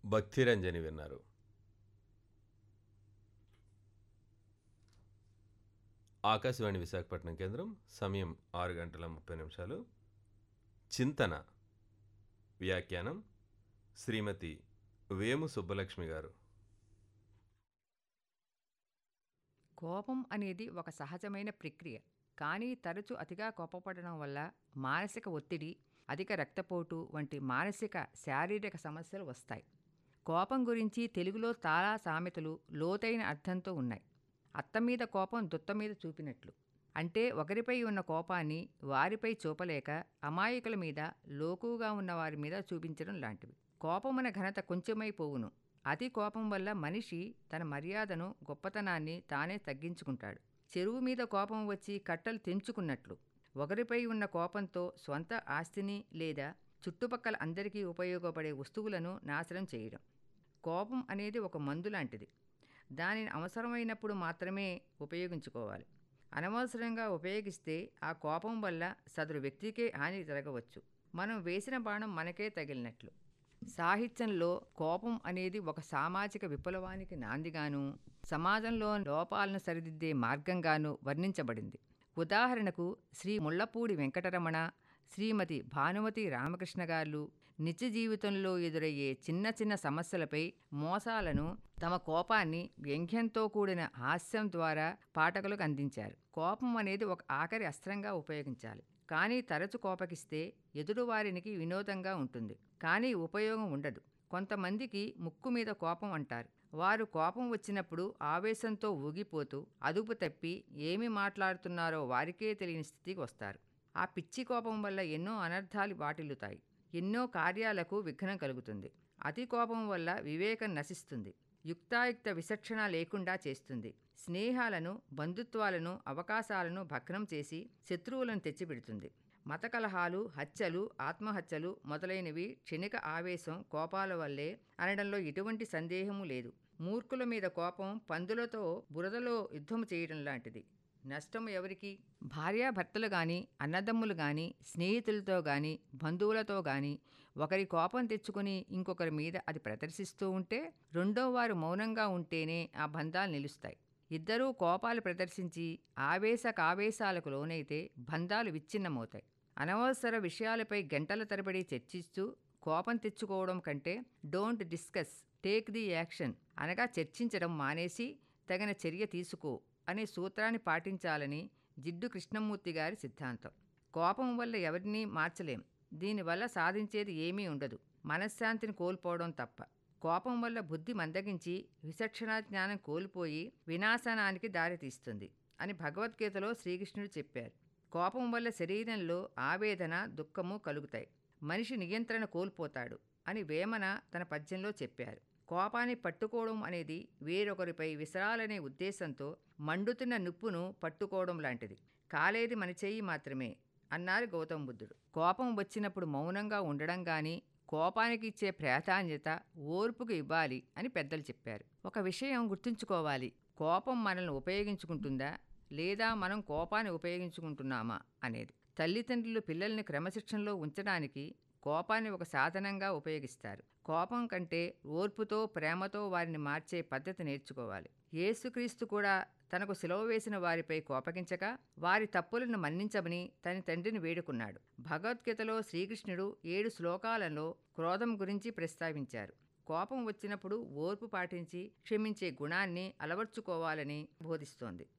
భక్తిరంజని విన్నారు. ఆకాశవాణి విశాఖపట్నం కేంద్రం. సమయం 6:30 చింతన వ్యాఖ్యానం శ్రీమతి వేము సుబ్బలక్ష్మి గారు. కోపం అనేది ఒక సహజమైన ప్రక్రియ. కానీ తరచు అతిగా కోపపడడం వల్ల మానసిక ఒత్తిడి, అధిక రక్తపోటు వంటి మానసిక, శారీరక సమస్యలు వస్తాయి. కోపం గురించి తెలుగులో చాలా సామెతలు లోతైన అర్థంతో ఉన్నాయి. అత్త మీద కోపం దుత్త మీద చూపినట్లు. అంటే ఒకరిపై ఉన్న కోపాన్ని వారిపై చూపలేక అమాయకుల మీద, లోకుగా ఉన్న వారి మీద చూపించడం లాంటివి. కోపమన ఘనత కొంచెమైపోవును. అతి కోపం వల్ల మనిషి తన మర్యాదను, గొప్పతనాన్ని తానే తగ్గించుకుంటాడు. చెరువు మీద కోపం వచ్చి కట్టలు తెంచుకున్నట్లు. ఒకరిపై ఉన్న కోపంతో స్వంత ఆస్తిని లేదా చుట్టుపక్కల అందరికీ ఉపయోగపడే వస్తువులను నాశనం చేయడం. కోపం అనేది ఒక మందు లాంటిది. దానిని అవసరమైనప్పుడు మాత్రమే ఉపయోగించుకోవాలి. అనవసరంగా ఉపయోగిస్తే ఆ కోపం వల్ల సదరు వ్యక్తికే హాని జరగవచ్చు. మనం వేసిన బాణం మనకే తగిలినట్లు. సాహిత్యంలో కోపం అనేది ఒక సామాజిక విప్లవానికి నాందిగాను, సమాజంలో లోపాలను సరిదిద్దే మార్గంగాను వర్ణించబడింది. ఉదాహరణకు శ్రీ ముళ్లపూడి వెంకటరమణ, శ్రీమతి భానుమతి రామకృష్ణ గారు నిత్య జీవితంలో ఎదురయ్యే చిన్న చిన్న సమస్యలపై మోసాలను, తమ కోపాన్ని వ్యంగ్యంతో కూడిన హాస్యం ద్వారా పాఠకులకు అందించారు. కోపం అనేది ఒక ఆఖరి అస్త్రంగా ఉపయోగించాలి. కానీ తరచు కోపగిస్తే ఎదుటివారికి వినోదంగా ఉంటుంది, కానీ ఉపయోగం ఉండదు. కొంతమందికి ముక్కు మీద కోపం అంటారు. వారు కోపం వచ్చినప్పుడు ఆవేశంతో ఊగిపోతూ అదుపు తప్పి ఏమి మాట్లాడుతున్నారో వారికే తెలియని స్థితికి వస్తారు. ఆ పిచ్చి కోపం వల్ల ఎన్నో అనర్థాలు వాటిల్లుతాయి. ఎన్నో కార్యాలకు విఘ్నం కలుగుతుంది. అతి కోపం వల్ల వివేకం నశిస్తుంది. యుక్తాయుక్త విచక్షణ లేకుండా చేస్తుంది. స్నేహాలను, బంధుత్వాలను, అవకాశాలను భగ్నం చేసి శత్రువులను తెచ్చిపెడుతుంది. మత కలహాలు, హత్యలు, ఆత్మహత్యలు మొదలైనవి క్షణిక ఆవేశం, కోపాల వల్లే అనడంలో ఎటువంటి సందేహము లేదు. మూర్ఖుల మీద కోపం పందులతో బురదలో యుద్ధము చేయడం లాంటిది. నష్టం ఎవరికి? భార్యాభర్తలు కానీ, అన్నదమ్ములు కానీ, స్నేహితులతో కానీ, బంధువులతో కానీ ఒకరి కోపం తెచ్చుకుని ఇంకొకరి మీద అది ప్రదర్శిస్తూ ఉంటే రెండో వారు మౌనంగా ఉంటేనే ఆ బంధాలు నిలుస్తాయి. ఇద్దరూ కోపాలు ప్రదర్శించి ఆవేశాలకు లోనైతే బంధాలు విచ్ఛిన్నమవుతాయి. అనవసర విషయాలపై గంటల తరబడి చర్చిస్తూ కోపం తెచ్చుకోవడం కంటే don't discuss, take the action అనగా చర్చించడం మానేసి తగిన చర్య తీసుకో అనే సూత్రాన్ని పాటించాలని జిడ్డు కృష్ణమూర్తి గారి సిద్ధాంతం. కోపం వల్ల ఎవరినీ మార్చలేం. దీనివల్ల సాధించేది ఏమీ ఉండదు, మనశ్శాంతిని కోల్పోవడం తప్ప. కోపం వల్ల బుద్ధి మందగించి విచక్షణా జ్ఞానం కోల్పోయి వినాశనానికి దారితీస్తుంది అని భగవద్గీతలో శ్రీకృష్ణుడు చెప్పారు. కోపం వల్ల శరీరంలో ఆవేదన, దుఃఖము కలుగుతాయి. మనిషి నియంత్రణ కోల్పోతాడు అని వేమన తన పద్యంలో చెప్పారు. కోపాన్ని పట్టుకోవడం అనేది వేరొకరిపై విసరాలనే ఉద్దేశంతో మండుతున్న నిప్పును పట్టుకోవడం లాంటిది. కాలేది మన చెయ్యి మాత్రమే అన్నారు గౌతమ బుద్ధుడు. కోపం వచ్చినప్పుడు మౌనంగా ఉండడం కానీ, కోపానికి ఇచ్చే ప్రాధాన్యత ఓర్పుకు ఇవ్వాలి అని పెద్దలు చెప్పారు. ఒక విషయం గుర్తుంచుకోవాలి. కోపం మనల్ని ఉపయోగించుకుంటుందా లేదా మనం కోపాన్ని ఉపయోగించుకుంటున్నామా అనేది. తల్లిదండ్రులు పిల్లల్ని క్రమశిక్షణలో ఉంచడానికి కోపాన్ని ఒక సాధనంగా ఉపయోగిస్తారు. కోపం కంటే ఓర్పుతో, ప్రేమతో వారిని మార్చే పద్ధతి నేర్చుకోవాలి. యేసుక్రీస్తు కూడా తనకు సిలువ వేసిన వారిపై కోపగించక వారి తప్పులను మన్నించమని తన తండ్రిని వేడుకున్నాడు. భగవద్గీతలో శ్రీకృష్ణుడు 7 శ్లోకాలలో క్రోధం గురించి ప్రస్తావించారు. కోపం వచ్చినప్పుడు ఓర్పు పాటించి క్షమించే గుణాన్ని అలవర్చుకోవాలని బోధిస్తోంది.